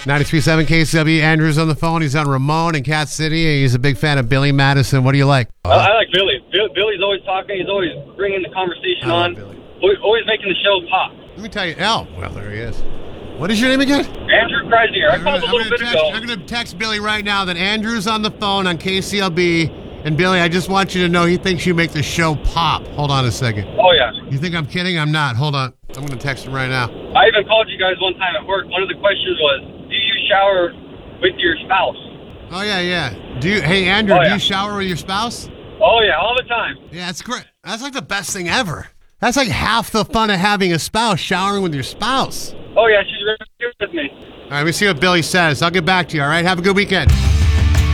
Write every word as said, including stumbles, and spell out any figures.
ninety-three point seven K C W. Andrew's on the phone. He's on Ramon in Cat City. He's a big fan of Billy Madison. What do you like? Uh, I like Billy. Bill, Billy's always talking. He's always bringing the conversation I on. love Billy. Always, always making the show pop. Let me tell you. Oh, well, there he is. What is your name again? Andrew Kreisinger. I called a little bit text, ago. I'm going to text Billy right now that Andrew's on the phone on K C L B. And Billy, I just want you to know he thinks you make the show pop. Hold on a second. Oh, yeah. You think I'm kidding? I'm not. Hold on. I'm going to text him right now. I even called you guys one time at work. One of the questions was, do you shower with your spouse? Oh, yeah, yeah. Do you? Hey, Andrew, Oh, yeah. do you shower with your spouse? Oh, yeah, all the time. Yeah, that's great. That's like the best thing ever. That's like half the fun of having a spouse, showering with your spouse. Oh, yeah, she's really good with me. All right, let me see what Billy says. I'll get back to you, all right? Have a good weekend.